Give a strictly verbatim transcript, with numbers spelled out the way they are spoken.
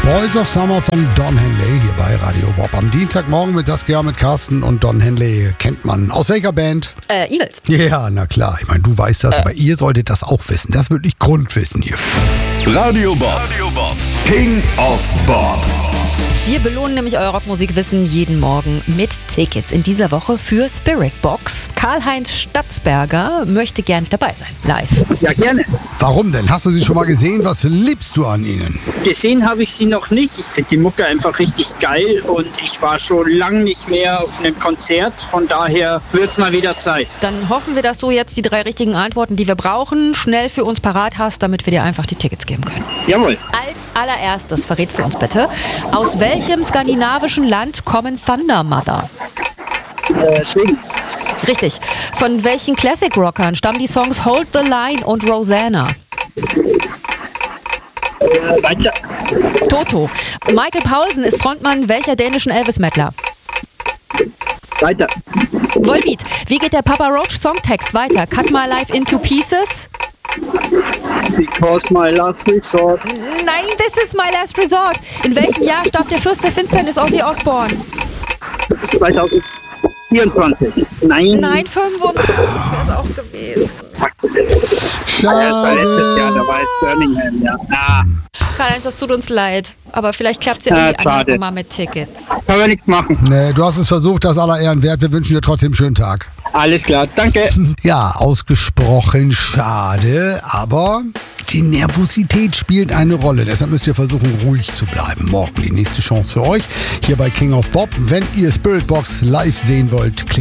Boys of Summer von Don Henley hier bei Radio Bob. Am Dienstagmorgen mit Saskia, mit Carsten und Don Henley kennt man. Aus welcher Band? Äh, Eagles. Ja, na klar. Ich meine, du weißt das, äh. aber ihr solltet das auch wissen. Das ist wirklich Grundwissen hierfür. Radio Bob. Radio Bob. King of Bob. Wir belohnen nämlich euer Rockmusikwissen jeden Morgen mit Tickets. In dieser Woche für Spiritbox. Karl-Heinz Statzberger möchte gern dabei sein, live. Ja, gerne. Warum denn? Hast du sie schon mal gesehen? Was liebst du an ihnen? Gesehen habe ich sie noch nicht. Ich finde die Mucke einfach richtig geil und ich war schon lange nicht mehr auf einem Konzert. Von daher wird es mal wieder Zeit. Dann hoffen wir, dass du jetzt die drei richtigen Antworten, die wir brauchen, schnell für uns parat hast, damit wir dir einfach die Tickets geben können. Jawohl. Als allererstes verrätst du uns bitte, aus welchem skandinavischen Land kommen Thunder Mother? Äh, Schweden. Richtig. Von welchen Classic-Rockern stammen die Songs Hold the Line und Rosanna? Äh, weiter. Toto. Michael Paulsen ist Frontmann welcher dänischen Elvis-Mettler? Weiter. Volbeat. Wie geht der Papa Roach Songtext weiter? Cut my life into pieces? Because my last resort. Nein, this is my last resort. In welchem Jahr starb der Fürst der Finsternis Ozzy Osbourne? zwanzig vierundzwanzig. Nein. Nein, fünfundzwanzig wäre es auch gewesen. Ah, ja, das war letztes Jahr, da war es Birmingham, ja. Ah. Karl-Heinz, das tut uns leid. Aber vielleicht klappt es ja Ah, irgendwie anders schade. mal mit Tickets. Kann man nichts machen. Nee, du hast es versucht, das aller Ehren wert. Wir wünschen dir trotzdem einen schönen Tag. Alles klar, danke. Ja, ausgesprochen schade, aber die Nervosität spielt eine Rolle. Deshalb müsst ihr versuchen, ruhig zu bleiben. Morgen die nächste Chance für euch hier bei King of Bob. Wenn ihr Spiritbox live sehen wollt, klickt